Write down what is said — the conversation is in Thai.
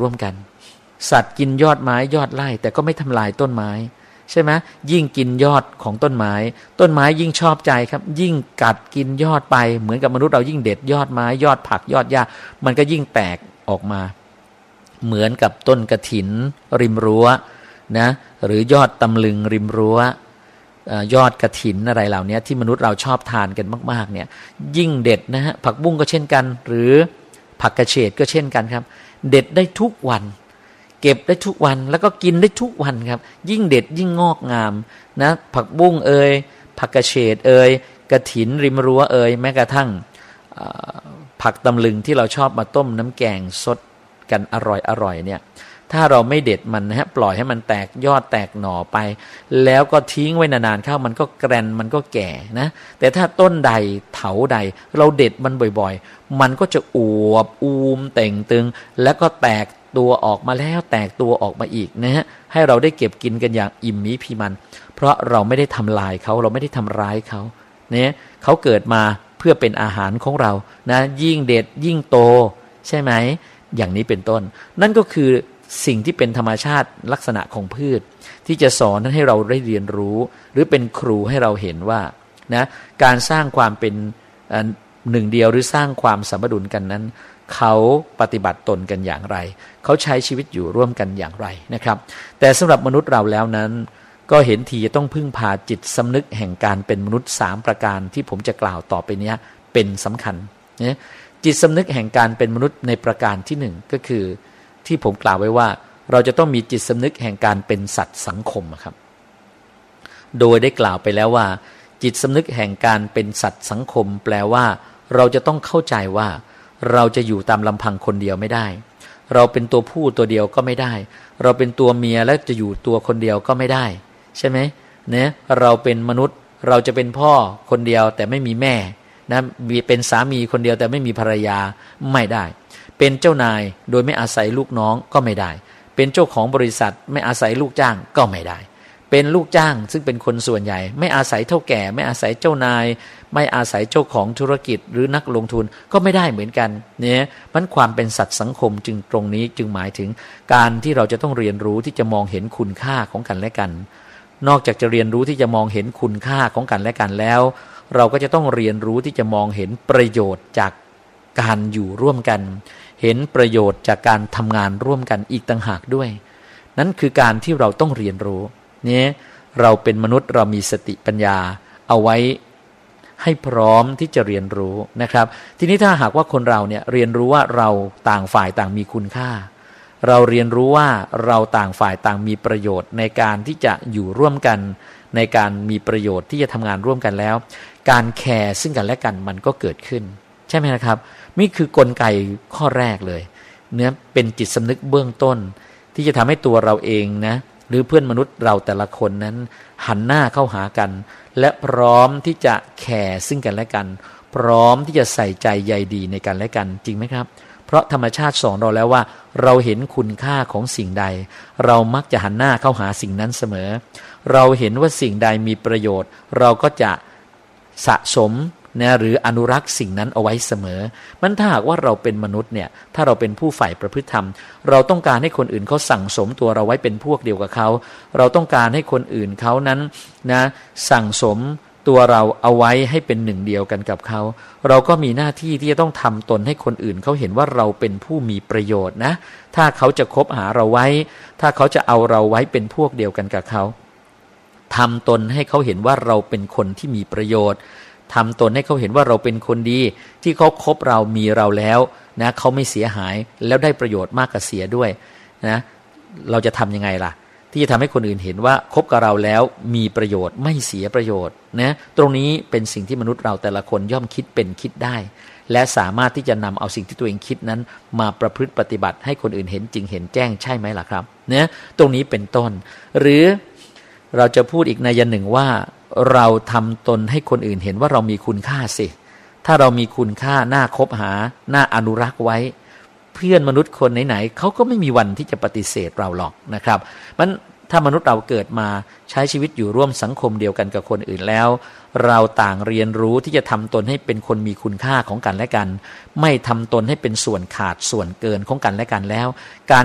ร่วมกันสัตว์กินยอดไม้ยอดไร่แต่ก็ไม่ทำลายต้นไม้ใช่ไหมยิ่งกินยอดของต้นไม้ยิ่งชอบใจครับยิ่งกัดกินยอดไปเหมือนกับมนุษย์เรายิ่งเด็ดยอดไม้ยอดผักยอดหญ้ามันก็ยิ่งแตกออกมาเหมือนกับต้นกฐินริมรั้วนะหรือยอดตำลึงริมรั้วยอดกฐินอะไรเหล่านี้ที่มนุษย์เราชอบทานกันมากๆเนี่ยยิ่งเด็ดนะฮะผักบุ้งก็เช่นกันหรือผักกระเฉดก็เช่นกันครับเด็ดได้ทุกวันเก็บได้ทุกวันแล้วก็กินได้ทุกวันครับยิ่งเด็ดยิ่งงอกงามนะผักบุ้งเอ่ยผักกระเฉดเอ่ยกฐินริมรั้วเอ่ยแม้กระทั่งผักตำลึงที่เราชอบมาต้มน้ำแกงสดกันอร่อยเนี่ยถ้าเราไม่เด็ดมันนะฮะปล่อยให้มันแตกยอดแตกหน่อไปแล้วก็ทิ้งไว้นานๆเข้ามันก็แกรนมันก็แก่นะแต่ถ้าต้นใดเถาใดเราเด็ดมันบ่อยๆมันก็จะอวบอูมเต่งตึงแล้วก็แตกตัวออกมาแล้วแตกตัวออกมาอีกนะฮะให้เราได้เก็บกินกันอย่างอิ่มมีพีมันเพราะเราไม่ได้ทำลายเขาเราไม่ได้ทำร้ายเขาเนี่ยเขาเกิดมาเพื่อเป็นอาหารของเรานะยิ่งเด็ดยิ่งโตใช่ไหมอย่างนี้เป็นต้นนั่นก็คือสิ่งที่เป็นธรรมชาติลักษณะของพืชที่จะสอนให้เราได้เรียนรู้หรือเป็นครูให้เราเห็นว่านะการสร้างความเป็นหนึ่งเดียวหรือสร้างความสมดุลกันนั้นเขาปฏิบัติตนกันอย่างไรเขาใช้ชีวิตอยู่ร่วมกันอย่างไรนะครับแต่สำหรับมนุษย์เราแล้วนั้นก็เห็นทีจะต้องพึ่งพาจิตสำนึกแห่งการเป็นมนุษย์3ประการที่ผมจะกล่าวต่อไปนี้เป็นสำคัญนะจิตสำนึกแห่งการเป็นมนุษย์ในประการที่1ก็คือที่ผมกล่าวไว้ว่าเราจะต้องมีจิตสำนึกแห่งการเป็นสัตว์สังคมครับโดยได้กล่าวไปแล้วว่าจิตสำนึกแห่งการเป็นสัตว์สังคมแปลว่าเราจะต้องเข้าใจว่าเราจะอยู่ตามลำพังคนเดียวไม่ได้เราเป็นตัวผู้ตัวเดียวก็ไม่ได้เราเป็นตัวเมียแล้วจะอยู่ตัวคนเดียวก็ไม่ได้ใช่ไหมเนี่ยเราเป็นมนุษย์เราจะเป็นพ่อคนเดียวแต่ไม่มีแม่นะเป็นสามีคนเดียวแต่ไม่มีภรรยาไม่ได้เป็นเจ้านายโดยไม่อาศัยลูกน้องก็ไม่ได้เป็นเจ้าของบริษัทไม่อาศัยลูกจ้างก็ไม่ได้เป็นลูกจ้างซึ่งเป็นคนส่วนใหญ่ไม่อาศัยเท่าแก่ไม่อาศัยเจ้านายไม่อาศัยเจ้าของธุรกิจหรือนักลงทุนก็ไม่ได้เหมือนกันเนี่ยมันความเป็นสัตว์สังคมจึงตรงนี้จึงหมายถึงการที่เราจะต้องเรียนรู้ที่จะมองเห็นคุณค่าของกันและกันนอกจากจะเรียนรู้ที่จะมองเห็นคุณค่าของกันและกันแล้วเราก็จะต้องเรียนรู้ที่จะมองเห็นประโยชน์จากการอยู่ร่วมกันเห็นประโยชน์จากการทำงานร่วมกันอีกต่างหากด้วยนั่นคือการที่เราต้องเรียนรู้เนี่ยเราเป็นมนุษย์เรามีสติปัญญาเอาไว้ให้พร้อมที่จะเรียนรู้นะครับทีนี้ถ้าหากว่าคนเราเนี่ยเรียนรู้ว่าเราต่างฝ่ายต่างมีคุณค่าเราเรียนรู้ว่าเราต่างฝ่ายต่างมีประโยชน์ในการที่จะอยู่ร่วมกันในการมีประโยชน์ที่จะทำงานร่วมกันแล้วการแคร์ซึ่งกันและกันมันก็เกิดขึ้นใช่ไหมนะครับนี่คือกลไกข้อแรกเลยเนี่ยเป็นจิตสำนึกเบื้องต้นที่จะทำให้ตัวเราเองนะหรือเพื่อนมนุษย์เราแต่ละคนนั้นหันหน้าเข้าหากันและพร้อมที่จะแคร์ซึ่งกันและกันพร้อมที่จะใส่ใจใยดีในกันและกันจริงไหมครับเพราะธรรมชาติสอนเราแล้วว่าเราเห็นคุณค่าของสิ่งใดเรามักจะหันหน้าเข้าหาสิ่งนั้นเสมอเราเห็นว่าสิ่งใดมีประโยชน์เราก็จะสะสมนะหรืออนุรักษ์สิ่งนั้นเอาไว้เสมอมันถ้าหากว่าเราเป็นมนุษย์เนี่ยถ้าเราเป็นผู้ใฝ่ประพฤติธรรมเราต้องการให้คนอื่นเขาสั่งสมตัวเราไว้เป็นพวกเดียวกับเขาเราต้องการให้คนอื่นเขานั้นนะสั่งสมตัวเราเอาไว้ให้เป็นหนึ่งเดียวกันกับเขาเราก็มีหน้าที่ที่จะต้องทำตนให้คนอื่นเขาเห็นว่าเราเป็นผู้มีประโยชน์นะถ้าเขาจะคบหาเราไว้ถ้าเขาจะเอาเราไว้เป็นพวกเดียวกันกับเขาทำตนให้เขาเห็นว่าเราเป็นคนที่มีประโยชน์ทำตนให้เขาเห็นว่าเราเป็นคนดีที่เขาคบเรามีเราแล้วนะเขาไม่เสียหายแล้วได้ประโยชน์มากกว่าเสียด้วยนะเราจะทำยังไงล่ะที่จะทำให้คนอื่นเห็นว่าคบกับเราแล้วมีประโยชน์ไม่เสียประโยชน์นะตรงนี้เป็นสิ่งที่มนุษย์เราแต่ละคนย่อมคิดเป็นคิดได้และสามารถที่จะนำเอาสิ่งที่ตัวเองคิดนั้นมาประพฤติปฏิบัติให้คนอื่นเห็นจริงเห็นแจ้งใช่ไหมล่ะครับนะตรงนี้เป็นต้นหรือเราจะพูดอีกนัยหนึ่งว่าเราทำตนให้คนอื่นเห็นว่าเรามีคุณค่าสิถ้าเรามีคุณค่าน่าคบหาน่าอนุรักษ์ไว้เพื่อนมนุษย์คนไหนๆเขาก็ไม่มีวันที่จะปฏิเสธเราหรอกนะครับมันถ้ามนุษย์เราเกิดมาใช้ชีวิตอยู่ร่วมสังคมเดียวกันกับคนอื่นแล้วเราต่างเรียนรู้ที่จะทำตนให้เป็นคนมีคุณค่าของกันและกันไม่ทำตนให้เป็นส่วนขาดส่วนเกินของกันและกันแล้วการ